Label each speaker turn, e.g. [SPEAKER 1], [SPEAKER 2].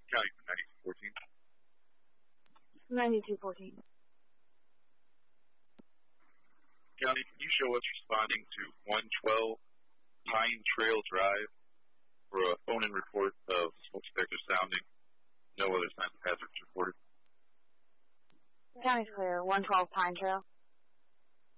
[SPEAKER 1] County for 9214.
[SPEAKER 2] 9214.
[SPEAKER 1] County, can you show us responding to 112 Pine Trail Drive for a phone-in report of smoke detector sounding? No other signs of hazards reported.
[SPEAKER 2] County's clear. 112 Pine Trail.